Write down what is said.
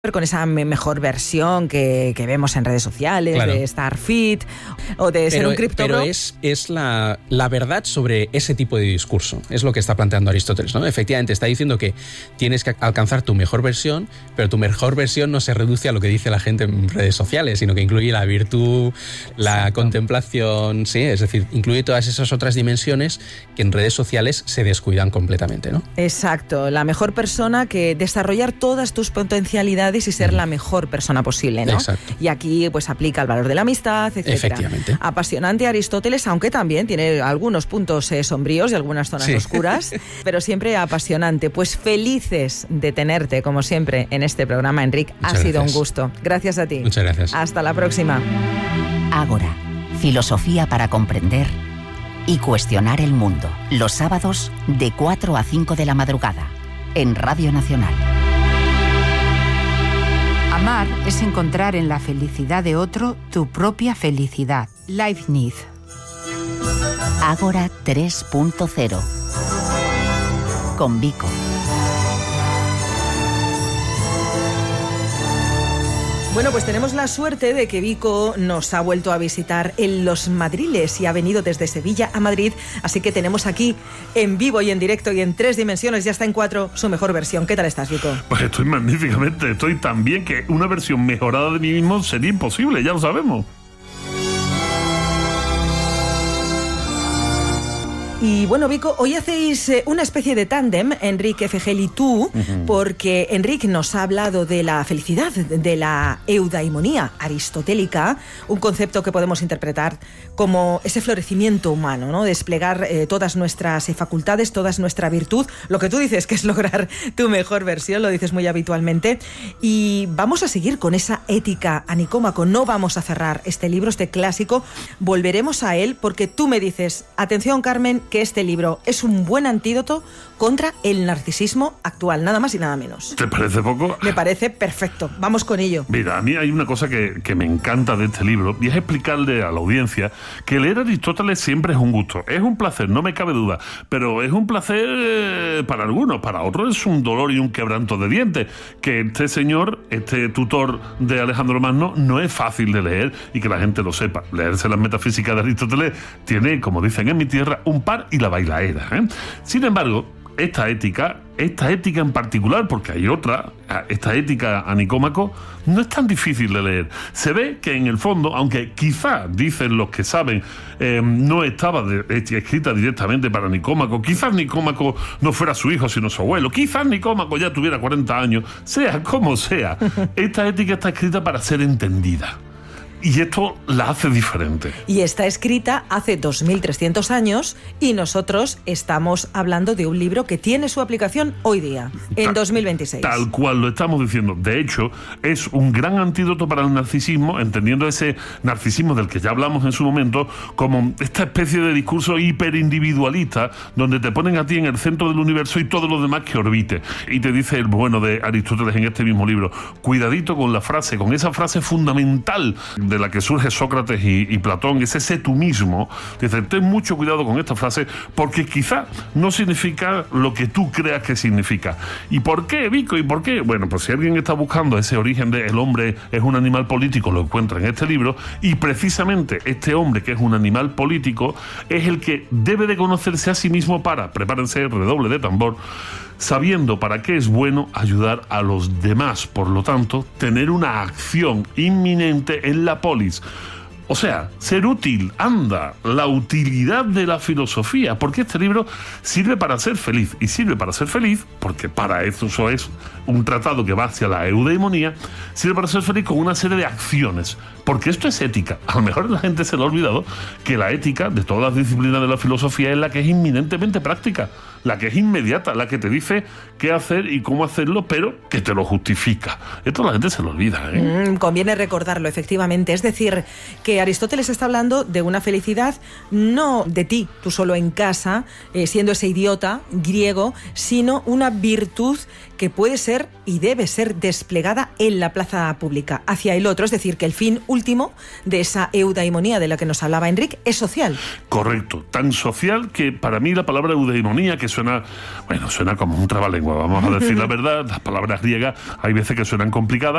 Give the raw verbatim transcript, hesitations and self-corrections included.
con esa me- mejor versión que, que vemos en redes sociales, Claro. de estar fit o de ser Pero, un criptobro. pero es, es la, la verdad sobre ese tipo de discurso. Es lo que está planteando Aristóteles, ¿no? Efectivamente, está diciendo que tienes que alcanzar tu mejor versión, pero tu mejor versión no se reduce a lo que dice la gente en redes sociales, sino que incluye la virtud, la Exacto. contemplación, sí, es decir, incluye todas esas otras dimensiones que en redes sociales se descuidan completamente, ¿no? Exacto, la mejor persona, que desarrollar todas tus potencialidades y ser la mejor persona posible, ¿no? Exacto. Y aquí pues aplica el valor de la amistad, etcétera. Efectivamente. Apasionante Aristóteles, aunque también tiene algunos puntos eh, sombríos y algunas zonas Sí. oscuras, pero siempre apasionante. Pues felices de tenerte, como siempre, en este programa, Enric. Ha Muchas sido gracias. un gusto. Gracias a ti. Muchas gracias. Hasta la próxima. Ágora, filosofía para comprender y cuestionar el mundo. Los sábados de cuatro a cinco de la madrugada en Radio Nacional. Amar es encontrar en la felicidad de otro tu propia felicidad. Leibniz. Ágora tres punto cero. Con Vico. Bueno, pues tenemos la suerte de que Vico nos ha vuelto a visitar en Los Madriles y ha venido desde Sevilla a Madrid, así que tenemos aquí en vivo y en directo y en tres dimensiones, ya está en cuatro, su mejor versión. ¿Qué tal estás, Vico? Pues estoy magníficamente, estoy tan bien que una versión mejorada de mí mismo sería imposible, ya lo sabemos. Y bueno, Vico, hoy hacéis eh, una especie de tándem, Enric F. y tú, uh-huh. porque Enric nos ha hablado de la felicidad, de la eudaimonía aristotélica, un concepto que podemos interpretar como ese florecimiento humano, ¿no? Desplegar eh, todas nuestras eh, facultades, toda nuestra virtud, lo que tú dices que es lograr tu mejor versión, lo dices muy habitualmente. Y vamos a seguir con esa ética a Nicómaco, no vamos a cerrar este libro, este clásico, volveremos a él porque tú me dices, atención Carmen, que este libro es un buen antídoto contra el narcisismo actual, nada más y nada menos. ¿Te parece poco? Me parece perfecto, vamos con ello. Mira, a mí hay una cosa que, que me encanta de este libro y es explicarle a la audiencia que leer a Aristóteles siempre es un gusto, es un placer, no me cabe duda, pero es un placer eh, para algunos, para otros es un dolor y un quebranto de dientes, que este señor, este tutor de Alejandro Magno, no es fácil de leer y que la gente lo sepa. Leerse las metafísicas de Aristóteles tiene, como dicen en mi tierra, un par y la bailaera, ¿eh? Sin embargo, esta ética, esta ética en particular, porque hay otra, esta ética a Nicómaco, no es tan difícil de leer. Se ve que en el fondo, aunque quizá, dicen los que saben, eh, no estaba de, escrita directamente para Nicómaco, quizás Nicómaco no fuera su hijo sino su abuelo, quizás Nicómaco ya tuviera cuarenta años, sea como sea, esta ética está escrita para ser entendida. Y esto la hace diferente. Y está escrita hace dos mil trescientos años y nosotros estamos hablando de un libro que tiene su aplicación hoy día, en tal, dos mil veintiséis. Tal cual lo estamos diciendo. De hecho, es un gran antídoto para el narcisismo, entendiendo ese narcisismo del que ya hablamos en su momento, como esta especie de discurso hiperindividualista, donde te ponen a ti en el centro del universo y todo lo demás que orbite. Y te dice el bueno de Aristóteles en este mismo libro, cuidadito con la frase, con esa frase fundamental de la que surge Sócrates y, y Platón, es ese tú mismo. Dice, ten mucho cuidado con esta frase porque quizá no significa lo que tú creas que significa. ¿Y por qué, Vico? ¿Y por qué? Bueno, pues si alguien está buscando ese origen de el hombre es un animal político, lo encuentra en este libro, y precisamente este hombre que es un animal político es el que debe de conocerse a sí mismo para, prepárense, redoble de tambor, sabiendo para qué es bueno ayudar a los demás, por lo tanto, tener una acción inminente en la polis. O sea, ser útil, anda, la utilidad de la filosofía, porque este libro sirve para ser feliz, y sirve para ser feliz, porque para eso, eso es un tratado que va hacia la eudaimonía, sirve para ser feliz con una serie de acciones, porque esto es ética. A lo mejor la gente se le ha olvidado que la ética de todas las disciplinas de la filosofía es la que es inminentemente práctica, la que es inmediata, la que te dice qué hacer y cómo hacerlo, pero que te lo justifica. Esto la gente se lo olvida, ¿eh? Mm, conviene recordarlo, efectivamente. Es decir, que Aristóteles está hablando de una felicidad no de ti, tú solo en casa, eh, siendo ese idiota griego, sino una virtud que puede ser y debe ser desplegada en la plaza pública, hacia el otro. Es decir, que el fin último de esa eudaimonía de la que nos hablaba Enric es social. Correcto, tan social que para mí la palabra eudaimonía, que suena, bueno, suena como un trabalengua, vamos a decir la verdad. Las palabras griegas hay veces que suenan complicadas.